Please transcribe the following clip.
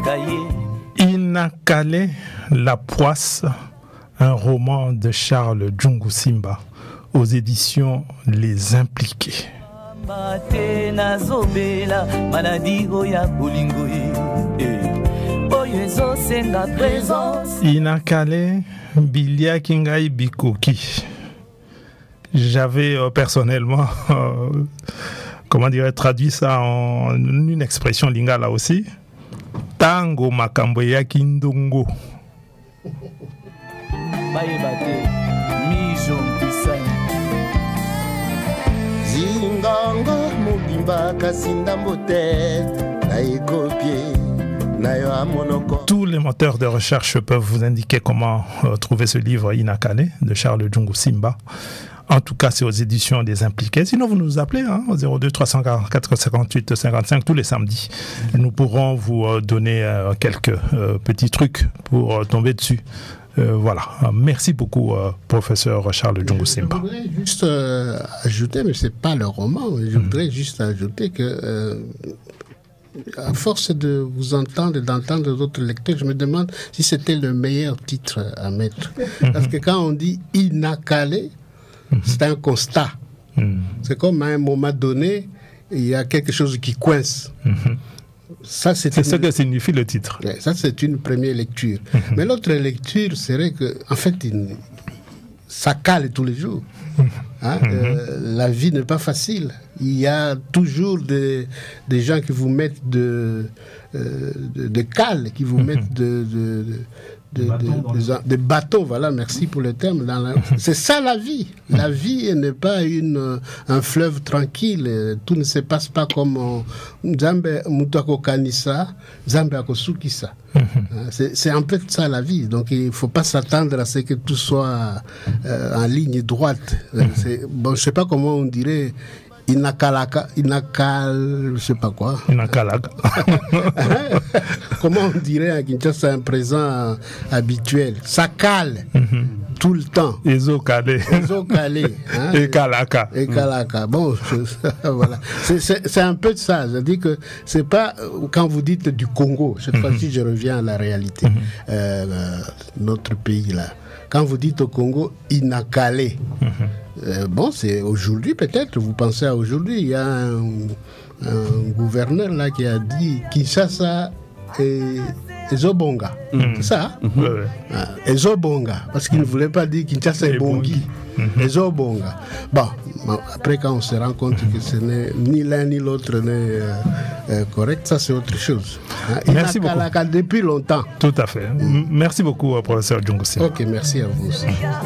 Inakale, La Poisse, un roman de Charles Djungu Simba aux éditions Les Impliqués. Inakale, Bilia Kingai Bikoki. J'avais personnellement, traduit ça en une expression lingala aussi. Tango makambo ya kindongo. Zinganga mobimba kasinda mbote na ekopie. Tous les moteurs de recherche peuvent vous indiquer comment trouver ce livre Inakale de Charles Djungu Simba. En tout cas, c'est aux éditions des Impliqués. Sinon, vous nous appelez au 02 344 58 55 tous les samedis. Nous pourrons vous donner quelques petits trucs pour tomber dessus. Voilà. Merci beaucoup, professeur Charles Djungu Simba. Je voudrais juste ajouter, mais ce n'est pas le roman, je voudrais juste ajouter que... à force de vous entendre et d'entendre d'autres lecteurs, je me demande si c'était le meilleur titre à mettre. Parce que quand on dit Inakale, c'est un constat. C'est comme à un moment donné, il y a quelque chose qui coince. Ça, c'est ce que signifie le titre. Ça, c'est une première lecture. Mais l'autre lecture serait que, en fait, ça cale tous les jours. La vie n'est pas facile. Il y a toujours des gens qui vous mettent de cale, qui vous mettent des bâtons, voilà, merci pour le terme. C'est ça la vie. La vie n'est pas un fleuve tranquille. Tout ne se passe pas comme Nzambe Mutako Kanisa, Nzambe Akosukisa. C'est un peu ça la vie. Donc il ne faut pas s'attendre à ce que tout soit en ligne droite. Bon, je ne sais pas comment on dirait. Je sais pas quoi. Inakalaka. Comment on dirait à Kinshasa, un présent habituel. Ça cale tout le temps. Ezo calé. Et kalaka. Bon, voilà. C'est un peu de ça. Je dis que c'est pas quand vous dites du Congo. Cette fois-ci, je reviens à la réalité. Notre pays là. Quand vous dites au Congo, Inakale. Bon, c'est aujourd'hui peut-être, vous pensez à aujourd'hui, il y a un gouverneur là qui a dit Kinshasa et Ezobonga. C'est ça Ezobonga, parce qu'il ne voulait pas dire Kinshasa et Bongi. Ezobonga. Bon, après quand on se rend compte que ce n'est ni l'un ni l'autre n'est correct, ça c'est autre chose. Merci beaucoup. Depuis longtemps. Tout à fait. Merci beaucoup, professeur Djungu Simba. Ok, merci à vous aussi.